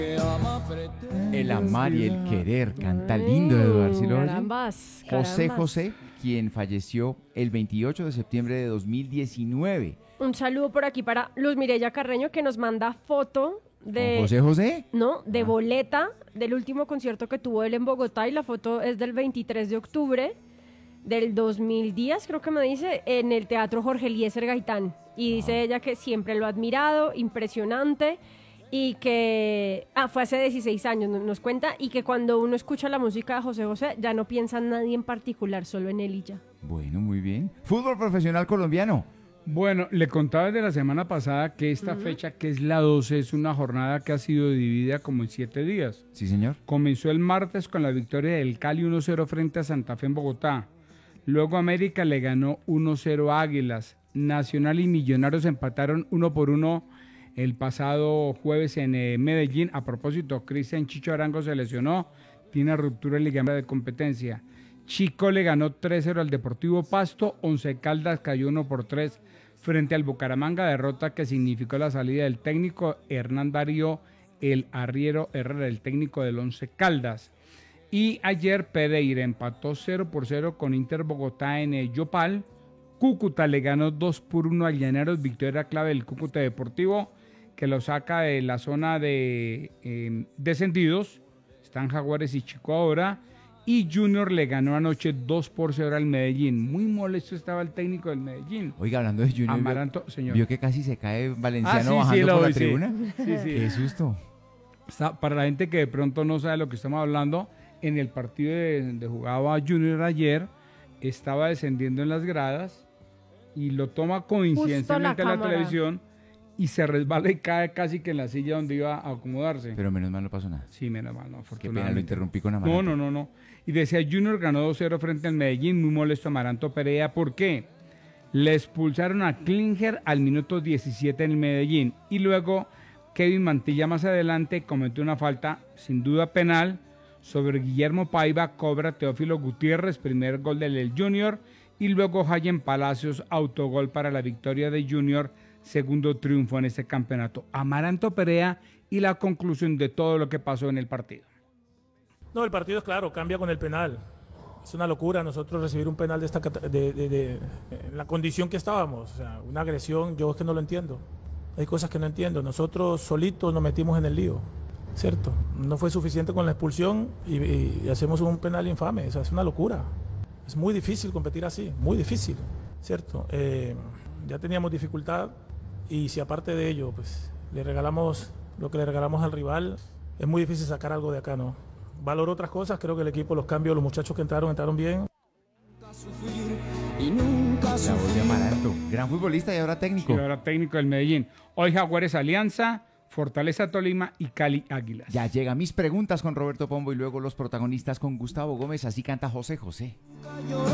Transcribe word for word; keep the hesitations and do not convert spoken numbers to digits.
El amar y el querer, canta lindo, Eduardo. ¿Sí lo oye? Carambas, José carambas. José, quien falleció el veintiocho de septiembre de dos mil diecinueve. Un saludo por aquí para Luz Mireya Carreño, que nos manda foto de... ¿Con José José? No, de Ah. boleta del último concierto que tuvo él en Bogotá, y la foto es del veintitrés de octubre del dos mil diez, creo que me dice, en el Teatro Jorge Eliezer Gaitán. Y dice Ah. ella que siempre lo ha admirado, impresionante, y que... Ah, fue hace dieciséis años, no- nos cuenta, y que cuando uno escucha la música de José José, ya no piensa en nadie en particular, solo en él y ya. Bueno, muy bien. Fútbol profesional colombiano. Bueno, le contaba desde la semana pasada que esta Ujú. fecha, que es la doce, es una jornada que ha sido dividida como en siete días. Sí, señor. Comenzó el martes con la victoria del Cali uno cero frente a Santa Fe en Bogotá. Luego América le ganó uno cero a Águilas. Nacional y Millonarios empataron uno por uno el pasado jueves en eh, Medellín. A propósito, Cristian Chicho Arango se lesionó, tiene ruptura de ligamento de competencia. Chico le ganó tres cero al Deportivo Pasto. Once Caldas cayó uno por tres frente al Bucaramanga, derrota que significó la salida del técnico Hernán Darío el Arriero Herrera, el técnico del Once Caldas. Y ayer Pereira empató cero por cero con Inter Bogotá en el Yopal. Cúcuta le ganó dos por uno al Llaneros, victoria clave del Cúcuta Deportivo, que lo saca de la zona de eh, descendidos. Están Jaguares y Chico ahora. Y Junior le ganó anoche dos por cero al Medellín. Muy molesto estaba el técnico del Medellín. Oiga, hablando de Junior, ¿vio, Amaranto, señor. vio que casi se cae Ah, Valenciano sí, bajando sí, lo por la vi, sí. tribuna? Sí, sí. Qué susto. Está- para la gente que de pronto no sabe lo que estamos hablando, en el partido de, donde jugaba Junior ayer, estaba descendiendo en las gradas y lo toma coincidencialmente Justo la la, cámara. televisión y se resbala y cae casi que en la silla donde iba a acomodarse. Pero menos mal no pasó nada. Sí, menos mal, no, Qué pena, lo afortunadamente. interrumpí con No, Amaranto. no, no, no. Y decía, Junior ganó dos cero frente al Medellín, muy molesto Amaranto Perea. ¿Por qué? Le expulsaron a Klinger al minuto diecisiete en el Medellín. Y luego Kevin Mantilla más adelante cometió una falta, sin duda penal, sobre Guillermo Paiva, cobra Teófilo Gutiérrez, primer gol del Junior. Y luego Jayen Palacios, autogol para la victoria de Junior, segundo triunfo en este campeonato. Amaranto Perea y la conclusión de todo lo que pasó en el partido. No, el partido es claro, cambia con el penal. Es una locura nosotros recibir un penal de esta cata- de, de- de- en la condición que estábamos. O sea, una agresión, yo es que no lo entiendo. Hay cosas que no entiendo. Nosotros solitos nos metimos en el lío, ¿cierto? No fue suficiente con la expulsión y, y- y hacemos un penal infame. O sea, es una locura. Es muy difícil competir así, muy difícil, ¿cierto? Eh, ya teníamos dificultad y si aparte de ello, pues le regalamos lo que le regalamos al rival, es muy difícil sacar algo de acá, ¿no? Valoro otras cosas, creo que el equipo, los cambios, los muchachos que entraron, entraron bien. La voz de Amaranto. Gran futbolista y ahora técnico. Y ahora técnico del Medellín. Hoy Jaguares Alianza, Fortaleza Tolima y Cali Águilas. Ya llega mis preguntas con Roberto Pombo y luego los protagonistas con Gustavo Gómez. Así canta José José.